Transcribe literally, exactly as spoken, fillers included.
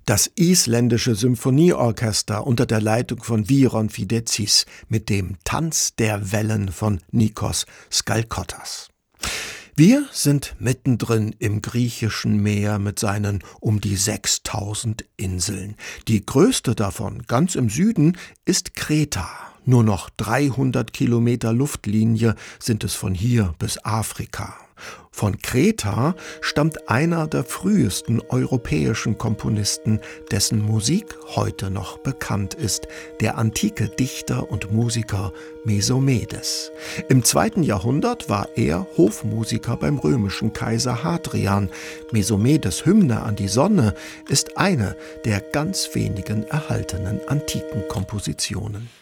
Das isländische Symphonieorchester unter der Leitung von Viron Fidezis mit dem Tanz der Wellen von Nikos Skalkottas. Wir sind mittendrin im griechischen Meer mit seinen um die sechstausend Inseln. Die größte davon, ganz im Süden, ist Kreta. Nur noch dreihundert Kilometer Luftlinie sind es von hier bis Afrika. Von Kreta stammt einer der frühesten europäischen Komponisten, dessen Musik heute noch bekannt ist, der antike Dichter und Musiker Mesomedes. Im zweiten Jahrhundert war er Hofmusiker beim römischen Kaiser Hadrian. Mesomedes Hymne an die Sonne ist eine der ganz wenigen erhaltenen antiken Kompositionen.